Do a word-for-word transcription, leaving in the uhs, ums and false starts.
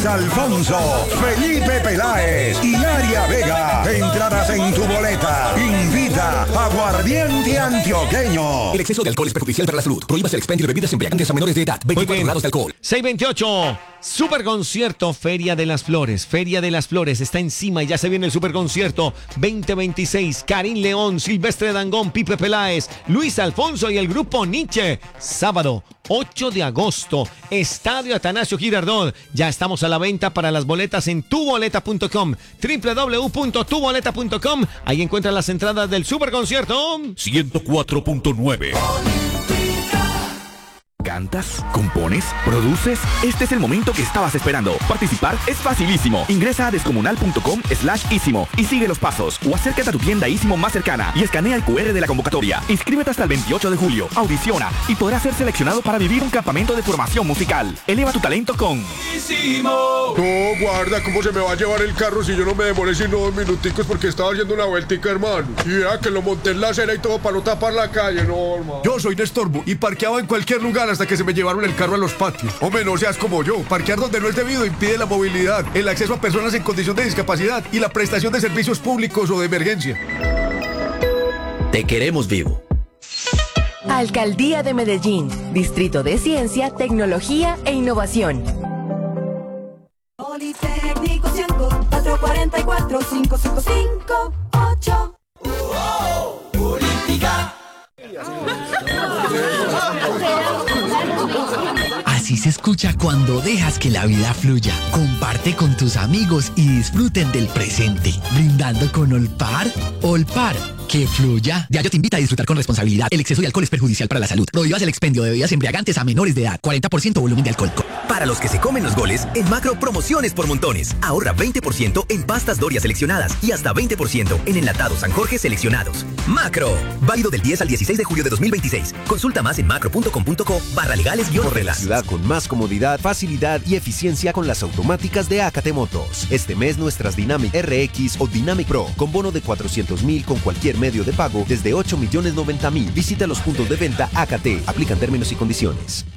Alfonso, Felipe Peláez y Laria Vega. Entradas en tu boleta. Invita Aguardiente Antioqueño. El exceso de alcohol es perjudicial para la salud. Prohíbase el expendio de bebidas embriagantes a menores de edad. veinticuatro grados de alcohol. seis veintiocho. Super concierto, Feria de las Flores. Feria de las Flores está encima y ya se viene el super concierto veinte veintiséis. Karim León, Silvestre Dangond, Pipe Peláez, Luis Alfonso y el grupo Nietzsche. Sábado ocho de agosto, Estadio Atanasio Girardot. Ya estamos a la venta para las boletas en tu boleta punto com, doble u doble u doble u punto tu boleta punto com. Ahí encuentran las entradas del super concierto. ciento cuatro punto nueve. ¿Cantas? ¿Compones? ¿Produces? Este es el momento que estabas esperando. Participar es facilísimo. Ingresa a descomunal.com slash ísimo y sigue los pasos. O acércate a tu tienda Ísimo más cercana y escanea el cu erre de la convocatoria. Inscríbete hasta el veintiocho de julio. Audiciona y podrás ser seleccionado para vivir un campamento de formación musical. Eleva tu talento con Ísimo. No, guarda, ¿cómo se me va a llevar el carro si yo no me demoré sino dos minuticos porque estaba haciendo una vueltica, hermano? Y vea que lo monté en la acera y todo para no tapar la calle, no, hermano. Yo soy de estorbo y parqueaba en cualquier lugar hasta que se me llevaron el carro a los patios. Hombre, no seas como yo. Parquear donde no es debido impide la movilidad, el acceso a personas en condición de discapacidad y la prestación de servicios públicos o de emergencia. Te queremos vivo. Alcaldía de Medellín, Distrito de Ciencia, Tecnología e Innovación. Politécnico cinco, cuatro cuatro cuatro, cinco cinco cinco, ocho. Oh, política. Así se escucha cuando dejas que la vida fluya. Comparte con tus amigos y disfruten del presente. Brindando con Olpar. Olpar, que fluya. Diageo te invita a disfrutar con responsabilidad. El exceso de alcohol es perjudicial para la salud. Prohíbas el expendio de bebidas embriagantes a menores de edad. cuarenta por ciento volumen de alcohol. Para los que se comen los goles, en Macro promociones por montones. Ahorra veinte por ciento en pastas Doria seleccionadas y hasta veinte por ciento en enlatados San Jorge seleccionados. Macro. Válido del diez al dieciséis de julio de dos mil veintiséis. Consulta más en macro punto com punto co barra legales guión Corre la ciudad con más comodidad, facilidad y eficiencia con las automáticas de Acate Motos. Este mes nuestras Dynamic R X o Dynamic Pro con bono de cuatrocientos mil con cualquier medio de pago desde ocho millones noventa mil. Visita los puntos de venta Acate. Aplican términos y condiciones.